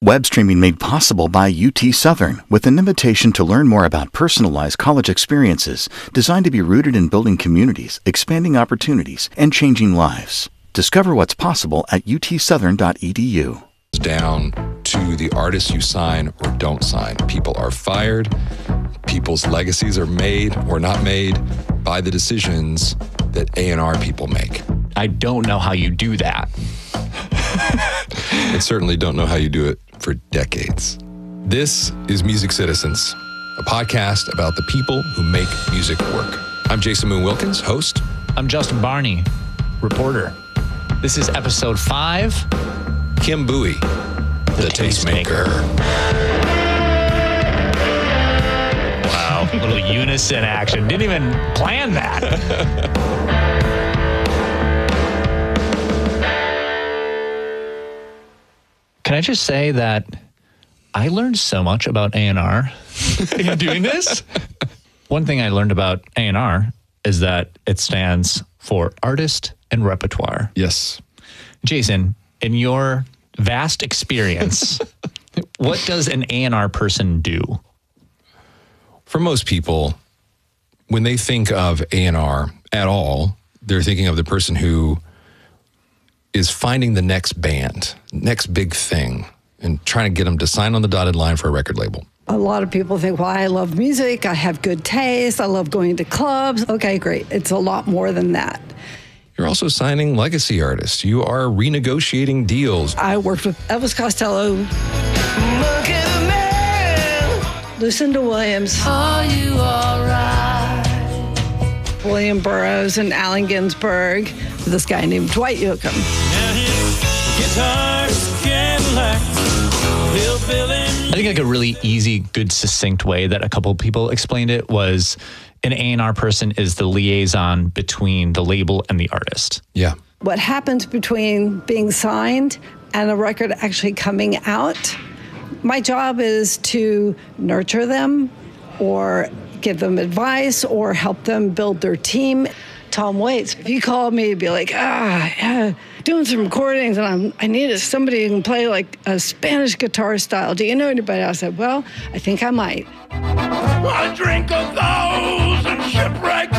Web streaming made possible by UT Southern, with an invitation to learn more about personalized college experiences designed to be rooted in building communities, expanding opportunities, and changing lives. Discover what's possible at utsouthern.edu. Down to the artists you sign or don't sign. People are fired. People's legacies are made or not made by the decisions that A&R people make. I don't know how you do that. I certainly don't know how you do it for decades. This is Music Citizens, a podcast about the people who make music work. I'm Jason Moon Wilkins, host. I'm Justin Barney, reporter. This is episode 5. Kim Bowie, the Tastemaker. Wow, a little unison action. Didn't even plan that. Can I just say that I learned so much about A&R in doing this? One thing I learned about A&R is that it stands for Artist and Repertoire. Yes. Jason, in your vast experience, what does an A&R person do? For most people, when they think of A&R at all, they're thinking of the person who is finding the next band, next big thing, and trying to get them to sign on the dotted line for a record label. A lot of people think, well, I love music, I have good taste, I love going to clubs. Okay, great. It's a lot more than that. You're also signing legacy artists. You are renegotiating deals. I worked with Elvis Costello, Lucinda Williams, Are you all right? William Burroughs, and Allen Ginsberg, this guy named Dwight Yoakam. I think like a really easy, good, succinct way that a couple of people explained it was an A&R person is the liaison between the label and the artist. Yeah. What happens between being signed and a record actually coming out? My job is to nurture them or give them advice or help them build their team. Tom Waits, if he called me, he'd be like, doing some recordings and I needed somebody who can play like a Spanish guitar style. Do you know anybody? I said, well, I think I might. I drink 1,000 shipwrecks.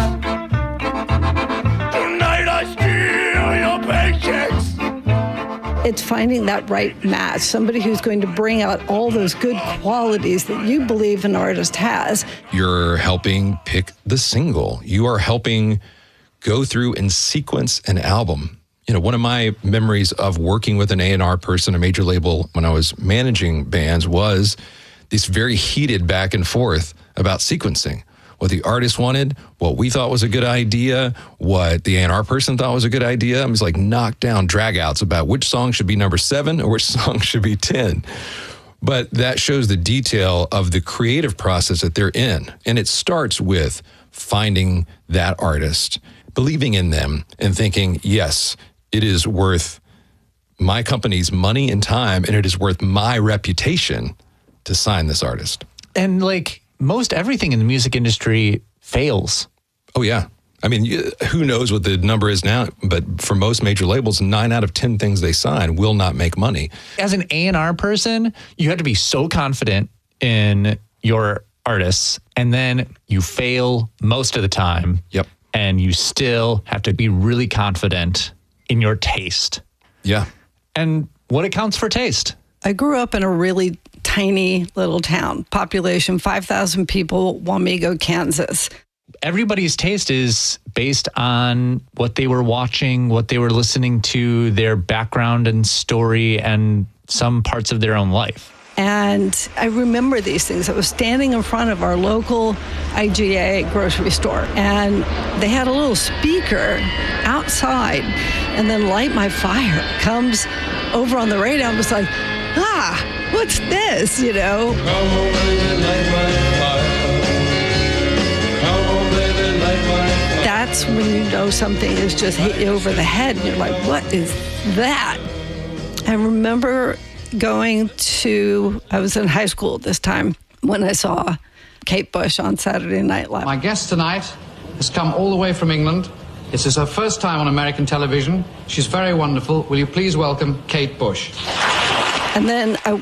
Tonight I steal your paychecks. It's finding that right match, somebody who's going to bring out all those good qualities that you believe an artist has. You're helping pick the single. You are helping go through and sequence an album. You know, one of my memories of working with an A&R person, a major label, when I was managing bands was this very heated back and forth about sequencing. What the artist wanted, what we thought was a good idea, what the A&R person thought was a good idea. It was like knockdown dragouts about which song should be number 7 or which song should be 10. But that shows the detail of the creative process that they're in. And it starts with finding that artist, believing in them, and thinking, yes, it is worth my company's money and time, and it is worth my reputation to sign this artist. And like most everything in the music industry fails. Oh, yeah. I mean, who knows what the number is now, but for most major labels, 9 out of 10 things they sign will not make money. As an A&R person, you have to be so confident in your artists, and then you fail most of the time. Yep. And you still have to be really confident in your taste. Yeah. And what accounts for taste? I grew up in a really tiny little town, population 5,000 people, Wamego, Kansas. Everybody's taste is based on what they were watching, what they were listening to, their background and story, and some parts of their own life. And I remember these things. I was standing in front of our local IGA grocery store, and they had a little speaker outside, and then Light My Fire comes over on the radio. I was like, what's this, you know? Come on, baby, light my fire. Come on, baby, light my fire. That's when you know something has just hit you over the head, and you're like, what is that? I remember I was in high school at this time when I saw Kate Bush on Saturday Night Live. My guest tonight has come all the way from England. This is her first time on American television. She's very wonderful. Will you please welcome Kate Bush? And then I